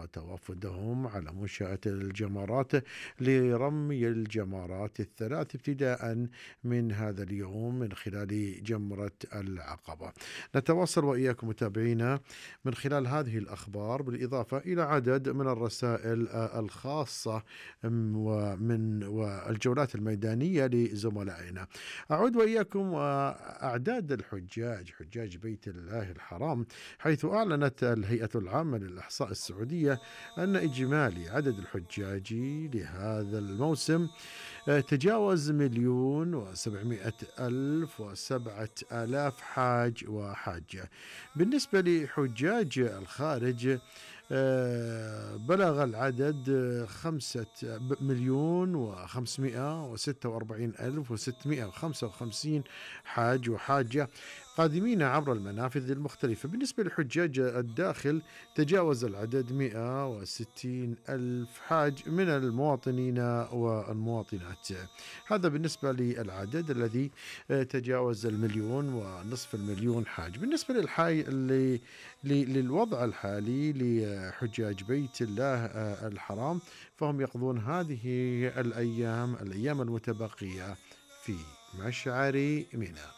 وتوافدهم على منشأة الجمرات لرمي الجمرات الثلاث ابتداء من هذا اليوم من خلال جمرة العقبة. نتواصل وإياكم متابعينا من خلال هذه الأخبار بالإضافة إلى عدد من الرسائل الخاصة والجولات الميدانية لزملائنا. أعود وإياكم وأعداد الحجاج حجاج بيت الله الحرام، حيث أعلنت الهيئة العامة للإحصاء السعودية أن إجمالي عدد الحجاج لهذا الموسم تجاوز 1,700,007 حاج وحاجة. بالنسبة لحجاج الخارج بلغ العدد 5,546,655 حاج وحاجة قادمين عبر المنافذ المختلفة. بالنسبة لحجاج الداخل تجاوز العدد 160,000 حاج من المواطنين والمواطنات. هذا بالنسبة للعدد الذي تجاوز 1,500,000 حاج. بالنسبة للوضع الحالي لحجاج بيت الله الحرام، فهم يقضون هذه الأيام المتبقية في مشعر منى.